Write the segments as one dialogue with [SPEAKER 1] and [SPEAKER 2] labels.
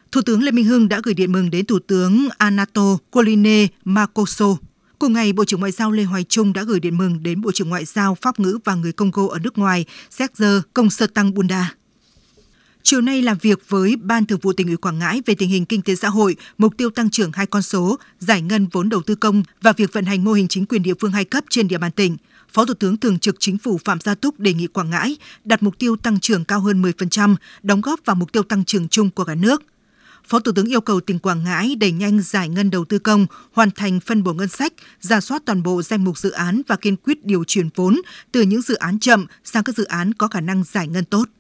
[SPEAKER 1] Thủ tướng Lê Minh Hưng đã gửi điện mừng đến Thủ tướng Anatol Coline Makoso. Cùng ngày, Bộ trưởng Ngoại giao Lê Hoài Trung đã gửi điện mừng đến Bộ trưởng Ngoại giao Pháp ngữ và người Congo ở nước ngoài Serge Công-sơ-tăng Bunda. Chiều nay làm việc với Ban Thường vụ Tỉnh ủy Quảng Ngãi về tình hình kinh tế xã hội, mục tiêu tăng trưởng 2 con số, giải ngân vốn đầu tư công và việc vận hành mô hình chính quyền địa phương 2 cấp trên địa bàn tỉnh. Phó Thủ tướng Thường trực Chính phủ Phạm Gia Túc đề nghị Quảng Ngãi đặt mục tiêu tăng trưởng cao hơn 10%, đóng góp vào mục tiêu tăng trưởng chung của cả nước. Phó Thủ tướng yêu cầu tỉnh Quảng Ngãi đẩy nhanh giải ngân đầu tư công, hoàn thành phân bổ ngân sách, rà soát toàn bộ danh mục dự án và kiên quyết điều chuyển vốn từ những dự án chậm sang các dự án có khả năng giải ngân tốt.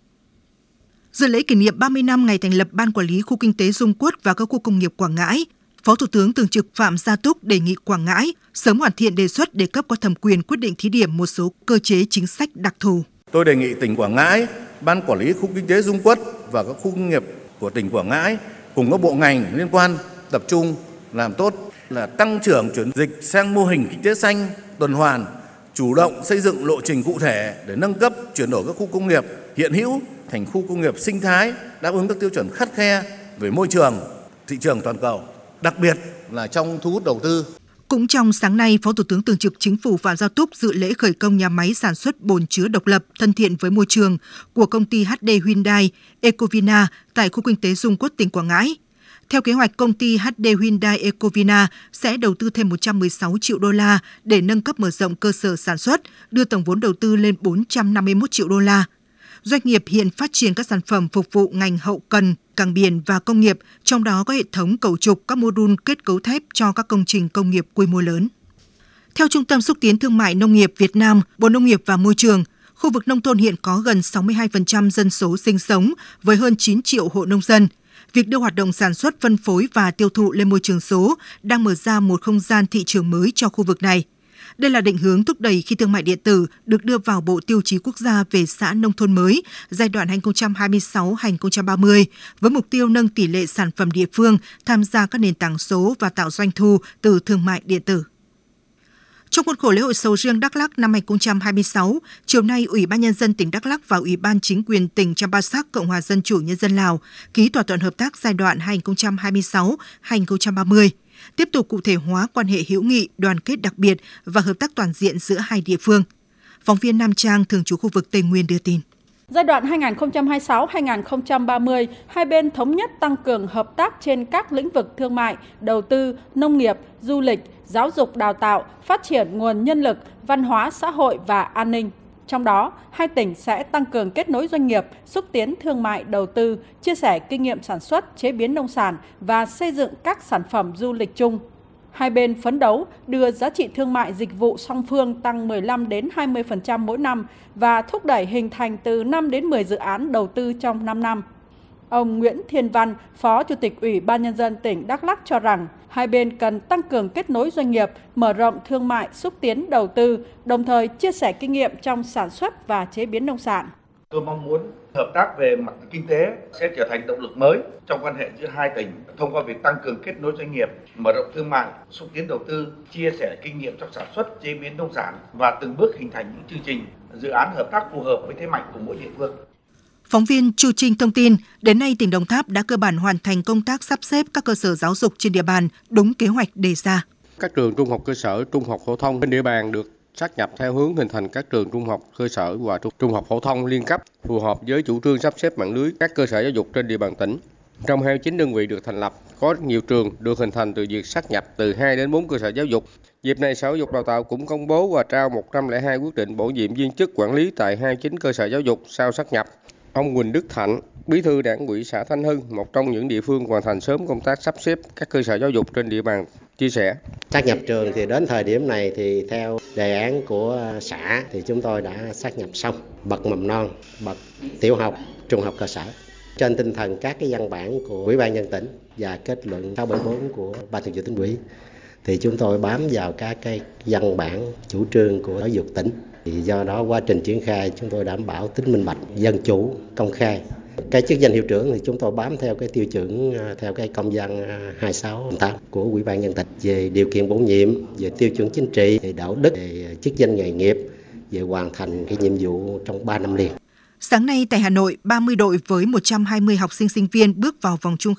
[SPEAKER 1] Dự lễ kỷ niệm 30 năm ngày thành lập Ban Quản lý Khu Kinh tế Dung Quất và các khu công nghiệp Quảng Ngãi, Phó Thủ tướng Thường trực Phạm Gia Túc đề nghị Quảng Ngãi sớm hoàn thiện đề xuất để cấp có thẩm quyền quyết định thí điểm một số cơ chế chính sách đặc thù.
[SPEAKER 2] Tôi đề nghị tỉnh Quảng Ngãi, Ban Quản lý Khu Kinh tế Dung Quất và các khu công nghiệp của tỉnh Quảng Ngãi cùng các bộ ngành liên quan tập trung làm tốt là tăng trưởng chuyển dịch sang mô hình kinh tế xanh tuần hoàn, chủ động xây dựng lộ trình cụ thể để nâng cấp chuyển đổi các khu công nghiệp hiện hữu thành khu công nghiệp sinh thái đáp ứng các tiêu chuẩn khắt khe về môi trường, thị trường toàn cầu, đặc biệt là trong thu hút đầu tư.
[SPEAKER 1] Cũng trong sáng nay, Phó Thủ tướng Thường trực Chính phủ Phạm Gia Túc dự lễ khởi công nhà máy sản xuất bồn chứa độc lập thân thiện với môi trường của công ty HD Hyundai Ecovina tại khu kinh tế Dung Quất, tỉnh Quảng Ngãi. Theo kế hoạch, công ty HD Hyundai Ecovina sẽ đầu tư thêm 116 triệu đô la để nâng cấp mở rộng cơ sở sản xuất, đưa tổng vốn đầu tư lên 451 triệu đô la. Doanh nghiệp hiện phát triển các sản phẩm phục vụ ngành hậu cần, cảng biển và công nghiệp, trong đó có hệ thống cầu trục, các mô đun kết cấu thép cho các công trình công nghiệp quy mô lớn. Theo Trung tâm Xúc tiến Thương mại Nông nghiệp Việt Nam, Bộ Nông nghiệp và Môi trường, khu vực nông thôn hiện có gần 62% dân số sinh sống với hơn 9 triệu hộ nông dân. Việc đưa hoạt động sản xuất, phân phối và tiêu thụ lên môi trường số đang mở ra một không gian thị trường mới cho khu vực này. Đây là định hướng thúc đẩy khi thương mại điện tử được đưa vào Bộ Tiêu chí Quốc gia về xã nông thôn mới giai đoạn 2026-2030 với mục tiêu nâng tỷ lệ sản phẩm địa phương tham gia các nền tảng số và tạo doanh thu từ thương mại điện tử. Trong khuôn khổ lễ hội sầu riêng Đắk Lắk năm 2026, chiều nay Ủy ban Nhân dân tỉnh Đắk Lắk và Ủy ban Chính quyền tỉnh Champasak, Cộng hòa Dân chủ Nhân dân Lào ký thỏa thuận hợp tác giai đoạn 2026-2030. Tiếp tục cụ thể hóa quan hệ hữu nghị, đoàn kết đặc biệt và hợp tác toàn diện giữa hai địa phương. Phóng viên Nam Trang, thường trú khu vực Tây Nguyên đưa tin.
[SPEAKER 3] Giai đoạn 2026-2030, hai bên thống nhất tăng cường hợp tác trên các lĩnh vực thương mại, đầu tư, nông nghiệp, du lịch, giáo dục đào tạo, phát triển nguồn nhân lực, văn hóa xã hội và an ninh. Trong đó, hai tỉnh sẽ tăng cường kết nối doanh nghiệp, xúc tiến thương mại đầu tư, chia sẻ kinh nghiệm sản xuất, chế biến nông sản và xây dựng các sản phẩm du lịch chung. Hai bên phấn đấu đưa giá trị thương mại dịch vụ song phương tăng 15 đến 20% mỗi năm và thúc đẩy hình thành từ 5 đến 10 dự án đầu tư trong 5 năm. Ông Nguyễn Thiên Văn, Phó Chủ tịch Ủy ban Nhân dân tỉnh Đắk Lắk cho rằng hai bên cần tăng cường kết nối doanh nghiệp, mở rộng thương mại, xúc tiến đầu tư, đồng thời chia sẻ kinh nghiệm trong sản xuất và chế biến nông sản.
[SPEAKER 4] Tôi mong muốn hợp tác về mặt kinh tế sẽ trở thành động lực mới trong quan hệ giữa hai tỉnh thông qua việc tăng cường kết nối doanh nghiệp, mở rộng thương mại, xúc tiến đầu tư, chia sẻ kinh nghiệm trong sản xuất, chế biến nông sản và từng bước hình thành những chương trình, dự án hợp tác phù hợp với thế mạnh của mỗi địa phương.
[SPEAKER 1] Phóng viên Chu Trinh thông tin, đến nay tỉnh Đồng Tháp đã cơ bản hoàn thành công tác sắp xếp các cơ sở giáo dục trên địa bàn đúng kế hoạch đề ra.
[SPEAKER 5] Các trường trung học cơ sở, trung học phổ thông trên địa bàn được sáp nhập theo hướng hình thành các trường trung học cơ sở và trung học phổ thông liên cấp phù hợp với chủ trương sắp xếp mạng lưới các cơ sở giáo dục trên địa bàn tỉnh. Trong 29 đơn vị được thành lập, có nhiều trường được hình thành từ việc sáp nhập từ 2 đến 4 cơ sở giáo dục. Dịp này, Sở Giáo dục Đào tạo cũng công bố và trao 102 quyết định bổ nhiệm viên chức quản lý tại 29 cơ sở giáo dục sau sáp nhập. Ông Huỳnh Đức Thạnh, Bí thư Đảng ủy xã Thanh Hưng, một trong những địa phương hoàn thành sớm công tác sắp xếp các cơ sở giáo dục trên địa bàn, chia sẻ.
[SPEAKER 6] Sáp nhập trường thì đến thời điểm này thì theo đề án của xã thì chúng tôi đã sáp nhập xong bậc mầm non, bậc tiểu học, trung học cơ sở. Trên tinh thần các cái văn bản của Ủy ban nhân dân tỉnh và kết luận 674 của Ban Thường vụ Tỉnh ủy thì chúng tôi bám vào các cái văn bản chủ trương của giáo dục tỉnh. Thì do đó quá trình triển khai chúng tôi đảm bảo tính minh bạch, dân chủ, công khai. Cái chức danh hiệu trưởng thì chúng tôi bám theo cái tiêu chuẩn theo cái công văn 26/8 của Ủy ban nhân dân tỉnh về điều kiện bổ nhiệm, về tiêu chuẩn chính trị, về đạo đức, về chức danh nghề nghiệp, về hoàn thành cái nhiệm vụ trong 3 năm liền.
[SPEAKER 1] Sáng nay tại Hà Nội, 30 đội với 120 học sinh sinh viên bước vào vòng chung